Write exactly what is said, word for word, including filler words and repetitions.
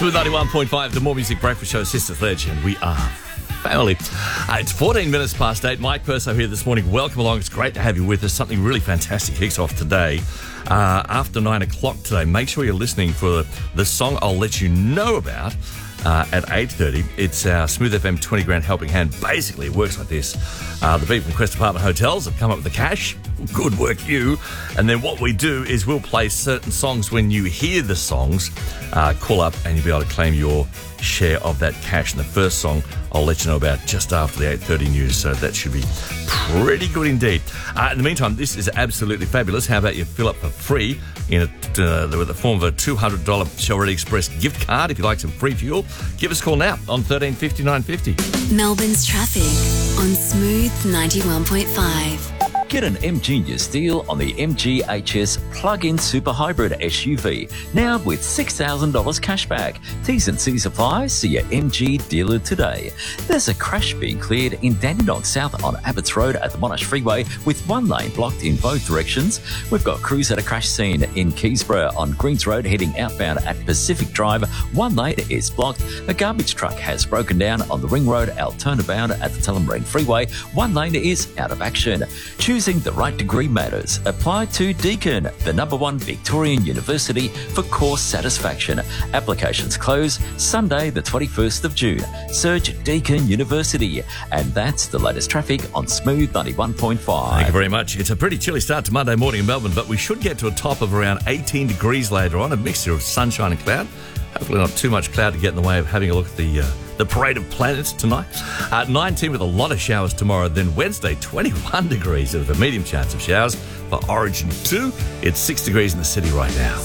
Smooth ninety-one point five, the More Music Breakfast Show, Sister Sledge, and we are family. Uh, it's fourteen minutes past eight. Mike Purso here this morning. Welcome along. It's great to have you with us. Something really fantastic kicks off today. Uh, after nine o'clock today, make sure you're listening for the song I'll let you know about uh, at eight thirty. It's our Smooth F M twenty grand helping hand. Basically, it works like this. Uh, the people from Quest Apartment Hotels have come up with the cash. Good work, you. And then what we do is we'll play certain songs. When you hear the songs, uh, call up and you'll be able to claim your share of that cash. And the first song I'll let you know about just after the eight thirty news, so that should be pretty good indeed. Uh, in the meantime, this is absolutely fabulous. How about you fill up for free in a, uh, with the form of a two hundred dollars Shell Ready Express gift card if you'd like some free fuel? Give us a call now on thirteen fifty, nine fifty. Melbourne's traffic on Smooth ninety-one point five. Get an M Genius deal on the M G H S plug-in super hybrid S U V, now with six thousand dollars cashback. T's and C's apply. See your M G dealer today. There's a crash being cleared in Dandenong South on Abbots Road at the Monash Freeway with one lane blocked in both directions. We've got crews at a crash scene in Keysborough on Greens Road heading outbound at Pacific Drive. One lane is blocked. A garbage truck has broken down on the Ring Road Altona bound at the Tullamarine Freeway. One lane is out of action. Choosing the right degree matters. Apply to Deakin, the number one Victorian university for course satisfaction. Applications close Sunday the twenty-first of June. Search Deakin University. And that's the latest traffic on Smooth ninety-one point five. Thank you very much. It's a pretty chilly start to Monday morning in Melbourne, but we should get to a top of around eighteen degrees later on, a mixture of sunshine and cloud. Hopefully not too much cloud to get in the way of having a look at the uh, the parade of planets tonight. Uh, nineteen with a lot of showers tomorrow. Then Wednesday, twenty-one degrees with a medium chance of showers. For Origin two, it's six degrees in the city right now.